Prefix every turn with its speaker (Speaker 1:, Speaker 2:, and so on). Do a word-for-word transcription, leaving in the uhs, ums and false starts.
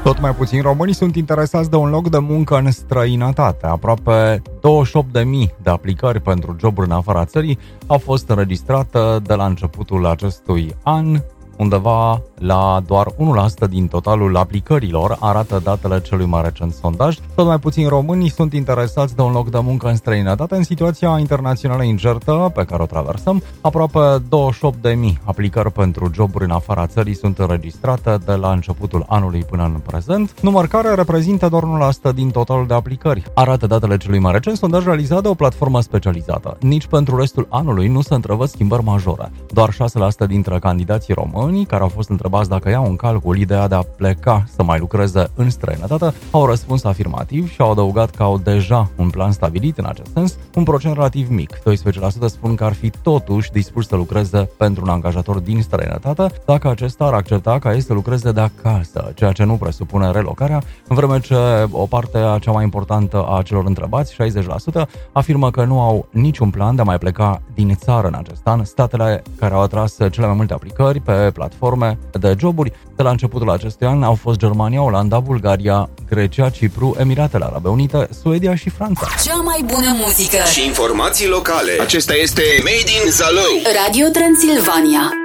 Speaker 1: Tot mai puțini români sunt interesați de un loc de muncă în străinătate. Aproape douăzeci și opt de mii de aplicări pentru joburi în afara țării au fost înregistrate de la începutul acestui an, undeva la doar unu la sută din totalul aplicărilor, arată datele celui mai recent sondaj. Tot mai puțini români sunt interesați de un loc de muncă în străinătate în situația internațională incertă pe care o traversăm. Aproape douăzeci și opt de mii aplicări pentru joburi în afara țării sunt înregistrate de la începutul anului până în prezent, număr care reprezintă doar unu la sută din totalul de aplicări, arată datele celui mai recent sondaj realizat de o platformă specializată. Nici pentru restul anului nu se întrevăd schimbări majore. Doar șase la sută dintre candidații români care au fost întrebați dacă iau în calcul ideea de a pleca să mai lucreze în străinătate au răspuns afirmativ și au adăugat că au deja un plan stabilit în acest sens, un procent relativ mic. doisprezece la sută spun că ar fi totuși dispuși să lucreze pentru un angajator din străinătate dacă acesta ar accepta ca ei să lucreze de acasă, ceea ce nu presupune relocarea, în vreme ce o parte cea mai importantă a celor întrebați, șaizeci la sută, afirmă că nu au niciun plan de a mai pleca din țară în acest an. Statele care au atras cele mai multe aplicări pe platforme de joburi de la începutul acestui an au fost Germania, Olanda, Bulgaria, Grecia, Cipru, Emiratele Arabe Unite, Suedia și Franța.
Speaker 2: Cea mai bună muzică
Speaker 3: și informații locale. Acesta este Made in Zalău.
Speaker 2: Radio Transilvania.